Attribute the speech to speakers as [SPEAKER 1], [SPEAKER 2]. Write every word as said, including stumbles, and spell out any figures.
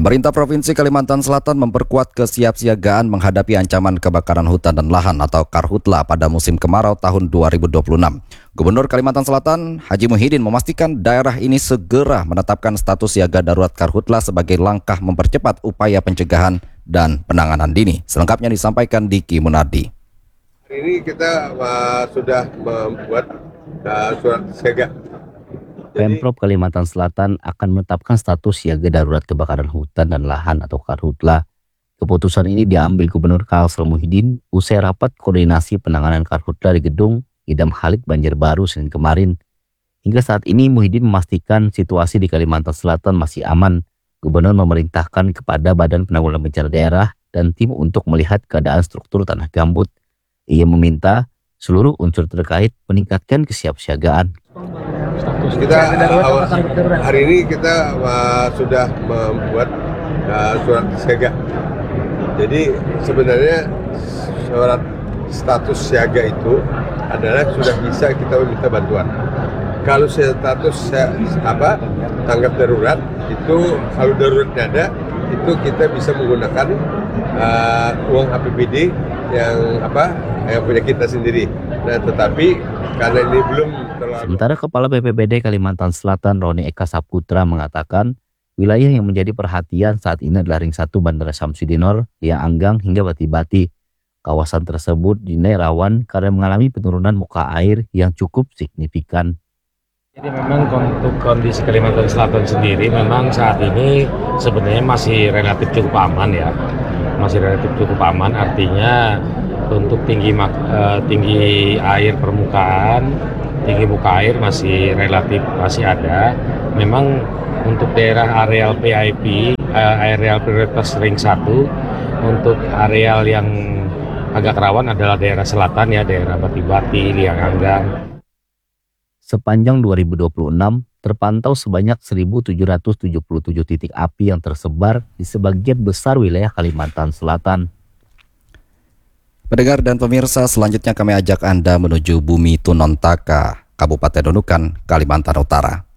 [SPEAKER 1] Pemerintah Provinsi Kalimantan Selatan memperkuat kesiapsiagaan menghadapi ancaman kebakaran hutan dan lahan atau Karhutla pada musim kemarau tahun dua ribu dua puluh enam. Gubernur Kalimantan Selatan, Haji Muhyiddin, memastikan daerah ini segera menetapkan status siaga darurat Karhutla sebagai langkah mempercepat upaya pencegahan dan penanganan dini. Selengkapnya disampaikan Diki Munardi.
[SPEAKER 2] Hari ini kita uh, sudah membuat uh, surat siaga.
[SPEAKER 3] Pemprov Kalimantan Selatan akan menetapkan status siaga darurat kebakaran hutan dan lahan atau Karhutla. Keputusan ini diambil Gubernur Kalsel Muhyiddin usai rapat koordinasi penanganan Karhutla di Gedung Idam Halid Banjarbaru Senin kemarin. Hingga saat ini Muhyiddin memastikan situasi di Kalimantan Selatan masih aman. Gubernur memerintahkan kepada Badan Penanggulangan Bencana Daerah dan tim untuk melihat keadaan struktur tanah gambut. Ia meminta seluruh unsur terkait meningkatkan kesiapsiagaan.
[SPEAKER 2] Kita uh, hari ini kita uh, sudah membuat uh, surat siaga. Jadi sebenarnya surat status siaga itu adalah sudah bisa kita meminta bantuan. Kalau status apa tanggap darurat itu kalau daruratnya ada itu kita bisa menggunakan uh, uang A P B D yang apa yang punya kita sendiri. Nah, tetapi karena ini belum terlalu.
[SPEAKER 3] Sementara Kepala B P B D Kalimantan Selatan Roni Eka Saputra mengatakan wilayah yang menjadi perhatian saat ini adalah Ring satu Bandara Syamsuddinor, Liang Anggang hingga Bati-Bati. Kawasan tersebut dinilai rawan karena mengalami penurunan muka air yang cukup signifikan.
[SPEAKER 4] Jadi memang untuk kondisi Kalimantan Selatan sendiri memang saat ini sebenarnya masih relatif cukup aman ya. Masih relatif cukup aman, artinya untuk tinggi uh, tinggi air permukaan, tinggi muka air masih relatif masih ada. Memang untuk daerah areal P I P, uh, areal prioritas Ring satu, untuk areal yang agak rawan adalah daerah selatan ya, daerah Bati-Bati, Liang Anggang.
[SPEAKER 3] Sepanjang dua ribu dua puluh enam, terpantau sebanyak seribu tujuh ratus tujuh puluh tujuh titik api yang tersebar di sebagian besar wilayah Kalimantan Selatan.
[SPEAKER 1] Pendengar dan pemirsa, selanjutnya kami ajak Anda menuju Bumi Tunontaka, Kabupaten Nunukan, Kalimantan Utara.